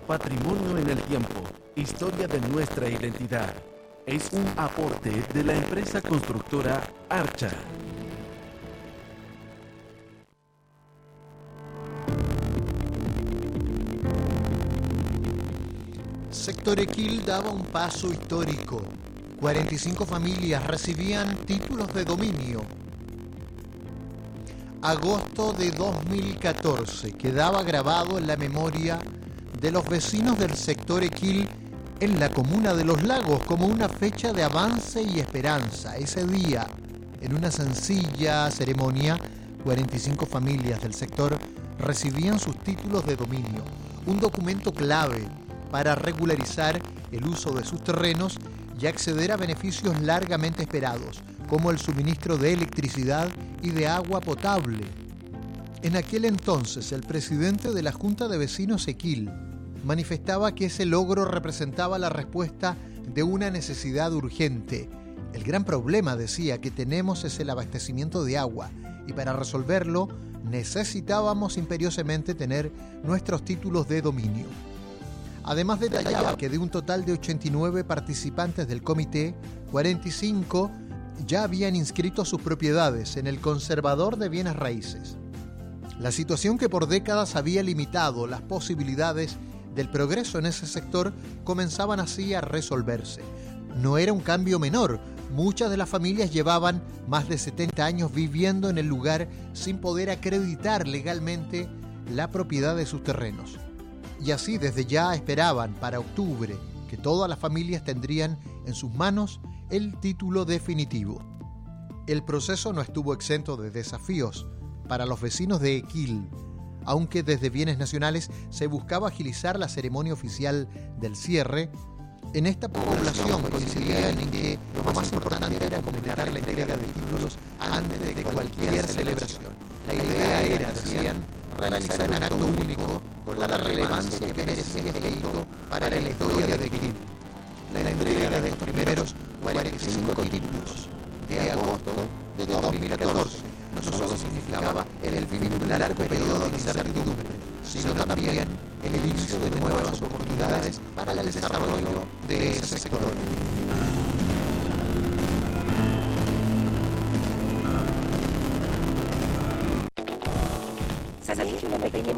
patrimonio en el tiempo, historia de nuestra identidad. Es un aporte de la empresa constructora Archa. Sector Equil daba un paso histórico. 45 familias recibían títulos de dominio. Agosto de 2014 quedaba grabado en la memoria de los vecinos del sector Equil en la comuna de Los Lagos como una fecha de avance y esperanza. Ese día, en una sencilla ceremonia, 45 familias del sector recibían sus títulos de dominio, un documento clave para regularizar el uso de sus terrenos y acceder a beneficios largamente esperados, como el suministro de electricidad y de agua potable. En aquel entonces, el presidente de la Junta de Vecinos Equil manifestaba que ese logro representaba la respuesta de una necesidad urgente. El gran problema, decía, que tenemos es el abastecimiento de agua, y para resolverlo necesitábamos imperiosamente tener nuestros títulos de dominio. Además detallaba que de un total de 89 participantes del comité, 45 ya habían inscrito sus propiedades en el conservador de bienes raíces. La situación que por décadas había limitado las posibilidades del progreso en ese sector comenzaban así a resolverse. No era un cambio menor. Muchas de las familias llevaban más de 70 años viviendo en el lugar sin poder acreditar legalmente la propiedad de sus terrenos. Y así desde ya esperaban para octubre que todas las familias tendrían en sus manos el título definitivo. El proceso no estuvo exento de desafíos para los vecinos de Equil, aunque desde Bienes Nacionales se buscaba agilizar la ceremonia oficial del cierre. En esta población coincidían en que lo más importante era completar la entrega de títulos antes de cualquier celebración. La idea era, decían, realizar un acto único con la relevancia que merecía este hito para la historia de Equil. La entrega de los primeros 45 títulos de agosto de 2014 no solo significaba el fin de un largo periodo de incertidumbre, sino también el inicio de nuevas oportunidades para el desarrollo de ese sector. Salir de una pequeña